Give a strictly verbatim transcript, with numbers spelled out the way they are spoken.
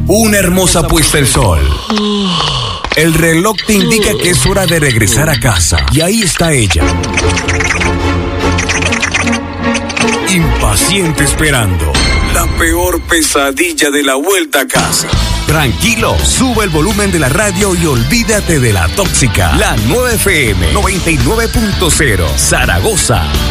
Una hermosa puesta el sol. El reloj te indica que es hora de regresar a casa. Y ahí está ella, impaciente esperando. La peor pesadilla de la vuelta a casa. Tranquilo, sube el volumen de la radio y olvídate de la tóxica. La nueva F M noventa y nueve punto cero, Zaragoza.